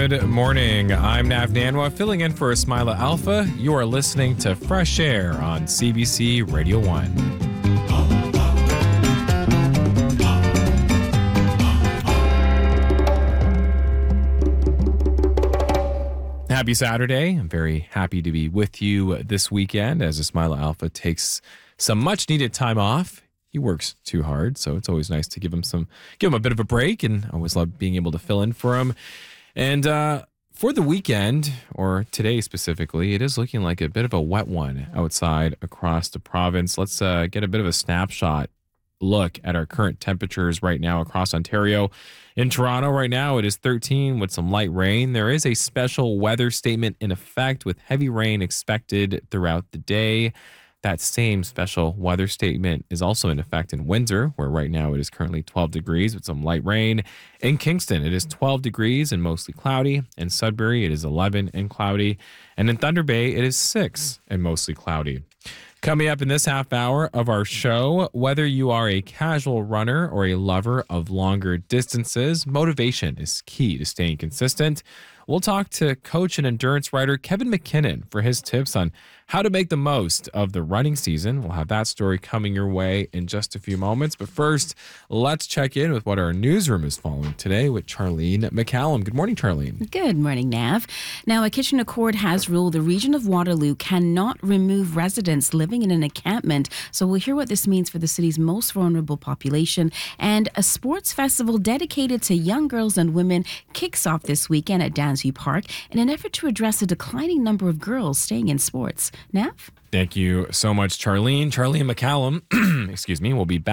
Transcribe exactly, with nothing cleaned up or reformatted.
Good morning. I'm Nav Nanwa, filling in for Ismaila Alpha. You are listening to Fresh Air on C B C Radio one. Happy Saturday. I'm very happy to be with you this weekend as Ismaila Alpha takes some much-needed time off. He works too hard, so it's always nice to give him some, give him a bit of a break, and I always love being able to fill in for him. And uh, for the weekend, or today specifically, it is looking like a bit of a wet one outside across the province. Let's uh, get a bit of a snapshot look at our current temperatures right now across Ontario. In Toronto right now, it is thirteen with some light rain. There is a special weather statement in effect with heavy rain expected throughout the day. That same special weather statement is also in effect in Windsor, where right now it is currently twelve degrees with some light rain. In Kingston, it is twelve degrees and mostly cloudy. In Sudbury, it is eleven and cloudy. And in Thunder Bay, it is six and mostly cloudy. Coming up in this half hour of our show, whether you are a casual runner or a lover of longer distances, motivation is key to staying consistent. We'll talk to coach and endurance rider Kevin McKinnon for his tips on how to make the most of the running season. We'll have that story coming your way in just a few moments. But first, let's check in with what our newsroom is following today with Charlene McCallum. Good morning, Charlene. Good morning, Nav. Now, a Kitchener court has ruled the region of Waterloo cannot remove residents living in an encampment. So we'll hear what this means for the city's most vulnerable population. And a sports festival dedicated to young girls and women kicks off this weekend at Dansview Park in an effort to address a declining number of girls staying in sports. Nav? Thank you so much, Charlene. Charlene McCallum, excuse me, will be back.